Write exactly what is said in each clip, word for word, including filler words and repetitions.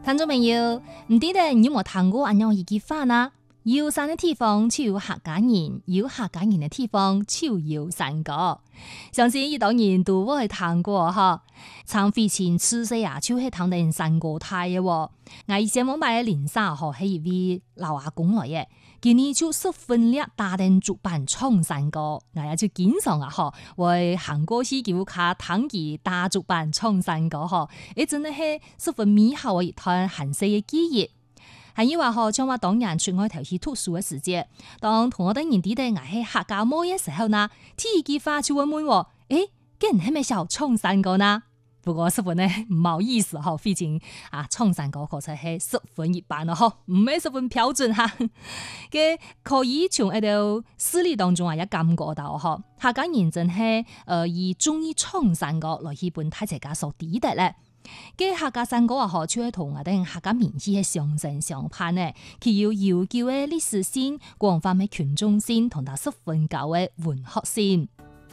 聽眾朋友，唔知咧你有冇聽過咁樣一句話呢？有山嘅地方就有客家人，有客家人嘅地方就有山歌。相信呢當然都會聽過哈。陳飛遷出世啊，就係聽到山歌台嘅。我以前我買嘅林沙嗬係一位老阿公來嘅，今年就十分叻打定主辦唱山歌，我也就經常啊嗬為韓國戲叫卡聽佢打主辦唱山歌嗬，誒真係係十分美好嘅一段韓式嘅記憶。係因為嗬，像我當年出外頭去讀書嘅時節，當同我哋年底哋挨喺客家妹嘅時候呢，天一句話就會問我，誒，今日係咪想唱山歌呢？不過十分呢唔好意思嗬，畢竟啊唱山歌確實係十分一般咯，嗬，唔係十分標準哈。嘅可以從喺度詩詞當中啊，也感覺到嗬，客家人真係誒以中意唱山歌來去本大家所抵得咧。嘅客家山歌啊，何處係同我哋客家民氣係相正相攀呢？佢有悠久嘅歷史性、廣泛嘅群眾性，同埋十分高嘅文學性。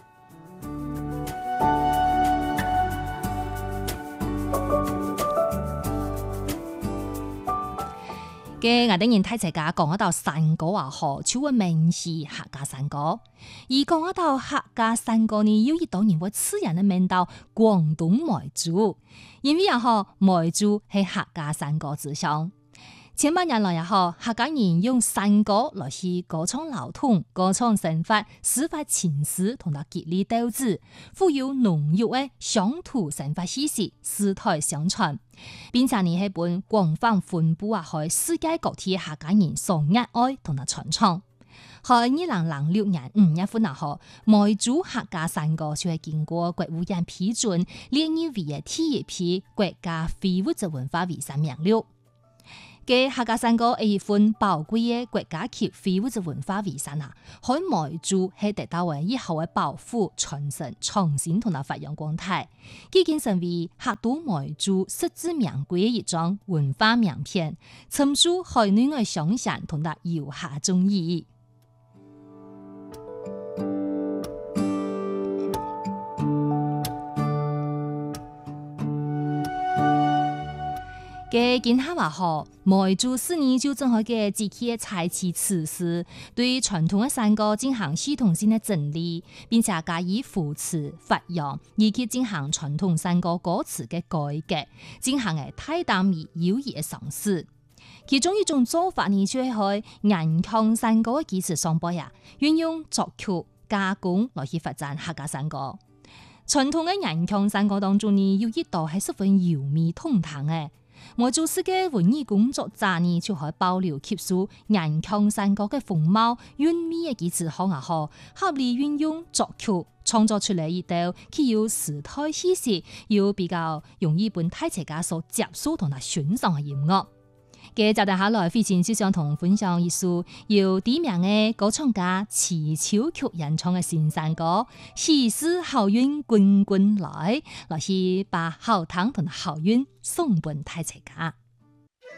嘅我哋人睇齊家講一道山歌啊，何處嘅名是客家山歌？而講一道客家山歌呢，有一當然會刺人嘅名道廣東梅竹，因為啊嗬梅竹係客家山歌之鄉。千百年來啊嗬，客家人用山歌來去歌唱老統、歌唱生活、抒發情思同埋激勵鬥志，富有濃郁嘅鄉土生活氣息，世代相傳，並且呢係本廣泛分布啊喺世界各地嘅客家人所熱愛同埋傳唱。喺二零零六年五月份啊嗬，梅竹客家山歌就係經過國務院批准，列入為嘅第一批國家非物質文化遺產名錄。嘅客家山歌係一份寶貴嘅國家級非物質文化遺產啊，喺梅竹係得到為以後嘅保護、傳承、創新同埋發揚光大，已經成為客都梅竹實至名歸嘅一張文化名片，深受海內外鄉親同埋遊客中意。嘅見下話嗬，梅竹四年就正好嘅自己嘅才氣詞詞，對傳統嘅山歌進行系統性嘅整理，並且加以扶持發揚，以及進行傳統山歌歌詞嘅改革，進行嘅大膽而有益嘅嘗試。其中一種做法呢，就係去研腔山歌嘅基礎上播呀，運用作曲加工來去發展客家山歌。傳統嘅研腔山歌當中呢，有一道係十分優美通透嘅。梅竹市嘅文藝工作者呢，就可以保留吸收研腔山歌嘅風貌、韻味嘅基礎上啊，嗬，合理運用作曲創作出嚟一道具有時代氣息，又比較容易本大家所接受同埋欣賞嘅音樂。嘅接下來，飛遷就想同分享一首由知名嘅歌唱家池秋曲演唱嘅新山歌，喜事好運滾滾來，來去把好湯同好運送本大家。